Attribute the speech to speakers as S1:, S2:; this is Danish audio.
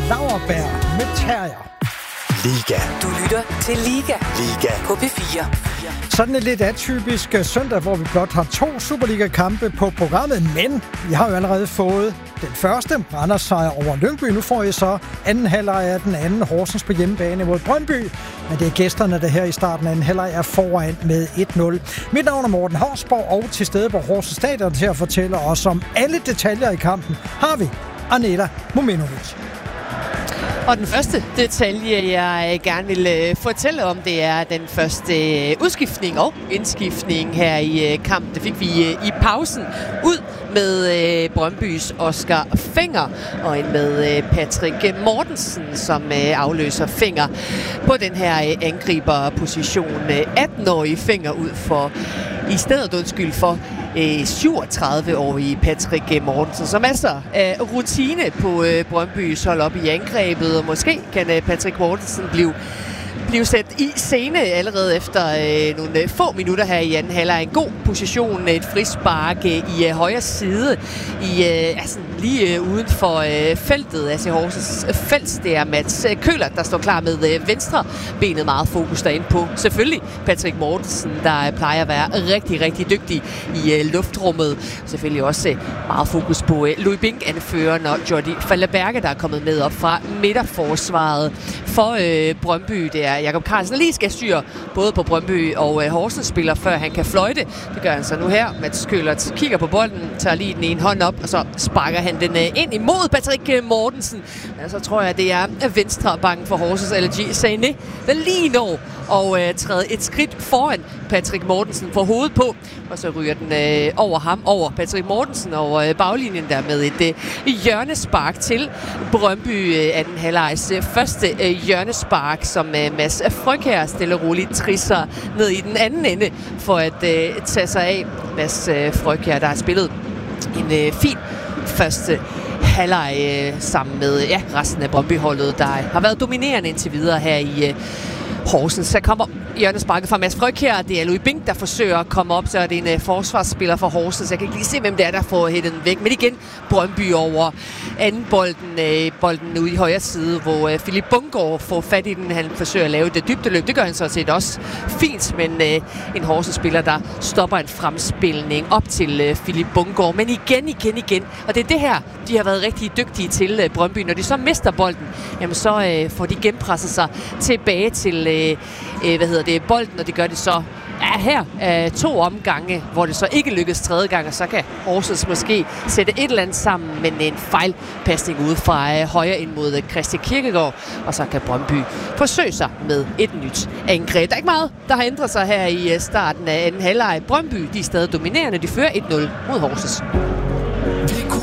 S1: Lauerbær med Terrier.
S2: Liga.
S3: Du lytter til Liga.
S2: Liga.
S3: På P4.
S1: Sådan en lidt atypisk søndag, hvor vi blot har 2 Superliga-kampe på programmet, men vi har jo allerede fået den første Randers sejr over Lyngby. Nu får I så anden halvleg af den anden Horsens på hjemmebane mod Brøndby. Men det er gæsterne, der her i starten af anden halvleg er foran med 1-0. Mit navn er Morten Hausborg, og til stede på Horsens Stadion til at fortælle os om alle detaljer i kampen har vi Anela Mominovic.
S4: Og den første detalje, jeg gerne vil fortælle om, det er den første udskiftning og indskiftning her i kampen. Det fik vi i pausen ud med Brøndbys Oscar Fenger og en med Patrick Mortensen, som afløser Fenger på den her angriberposition. 18-årige Fenger ud for i stedet for 37-årige Patrick Mortensen, som masser af rutine på Brøndbys hold op i angrebet, og måske kan Patrick Mortensen blive sat i scene allerede efter nogle få minutter her i anden halvleg. En god position, et frispark i højre side, lige uden for feltet, altså Horsens felt. Det er Mats Køller, der står klar med venstre benet, meget fokus derinde på. Selvfølgelig Patrick Mortensen, der plejer at være rigtig, rigtig dygtig i luftrummet. Selvfølgelig også meget fokus på Louis Bink, anføreren, og Jordi Fallerberge, der er kommet med op fra midterforsvaret for Brøndby. Det er Jakob Carlsen, lige skal styre både på Brøndby og Horsens spiller, før han kan fløjte. Det gør han så nu her. Mats Køller kigger på bolden, tager lige den ene hånd op, og så sparker han den ind imod Patrick Mortensen. Ja, så tror jeg, det er venstre banken for Horsens LG Sané, der lige når og træder et skridt foran Patrick Mortensen for hovedet på, og så ryger den over Patrick Mortensen over baglinjen der med et hjørnespark til Brøndby. Anden halvlegs første hjørnespark, som Mads Frøkjær stille og roligt trisser ned i den anden ende for at tage sig af. Mads Frøkjær, der har spillet en fin første halvleg sammen med resten af Brøndby-holdet, der har været dominerende indtil videre her i Horsens. Så kommer hjørnesparket fra Mads Frøkjær. Det er Louis Bink, der forsøger at komme op, så er det en forsvarsspiller for Horsens. Jeg kan ikke lige se, hvem det er, der får hættet den væk. Men igen, Brøndby over anden bolden ude i højre side, hvor Philip Bungård får fat i den. Han forsøger at lave det dybdeløb. Det gør han sådan set også fint, men en Horsens-spiller, der stopper en fremspilning op til Philip Bungård. Men igen. Og det er det her, de har været rigtig dygtige til Brøndby. Når de så mister bolden, jamen så får de genpresset sig tilbage til bolden, og det gør det så her 2 omgange, hvor det så ikke lykkes 3. gang, og så kan Horsens måske sætte et eller andet sammen, men en fejlpasning ude fra højre ind mod Christian Kirkegaard, og så kan Brøndby forsøge sig med et nyt angreb. Der er ikke meget, der har ændret sig her i starten af anden halvleg. Brøndby, de er stadig dominerende, de fører 1-0 mod Horsens.